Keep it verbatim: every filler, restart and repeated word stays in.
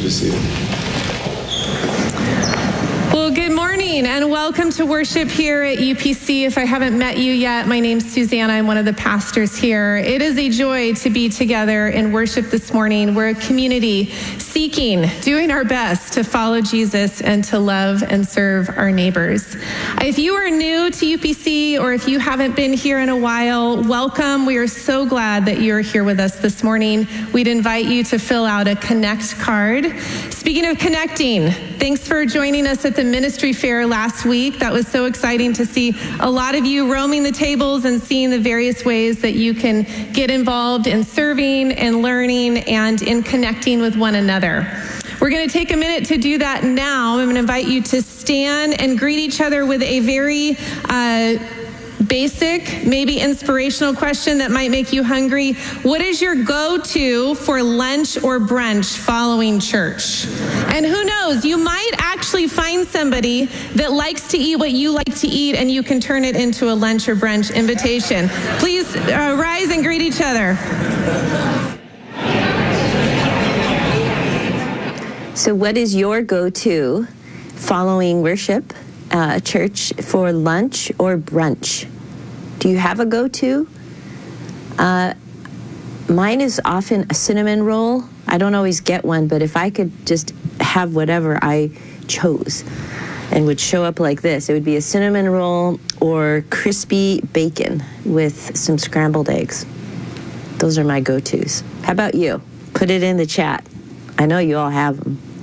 be seated. Well, good morning and welcome to worship here at U P C. If I haven't met you yet, my name's Susanna. I'm one of the pastors here. It is a joy to be together in worship this morning. We're a community seeking, doing our best to follow Jesus and to love and serve our neighbors. If you are new to U P C or if you haven't been here in a while, welcome. We are so glad that you're here with us this morning. We'd invite you to fill out a Connect card. Speaking of connecting, thanks for joining us at the ministry fair last week. That was so exciting to see a lot of you roaming the tables and seeing the various ways that you can get involved in serving and learning and in connecting with one another. We're going to take a minute to do that now. I'm going to invite you to stand and greet each other with a very uh, basic, maybe inspirational question that might make you hungry. What is your go-to for lunch or brunch following church? And who knows, you might actually find somebody that likes to eat what you like to eat, and you can turn it into a lunch or brunch invitation. Please uh, rise and greet each other. So what is your go-to following worship, uh, church, for lunch or brunch? Do you have a go-to? Uh, mine is often a cinnamon roll. I don't always get one, but if I could just have whatever I chose and would show up like this, it would be a cinnamon roll or crispy bacon with some scrambled eggs. Those are my go-tos. How about you? Put it in the chat. I know you all have them.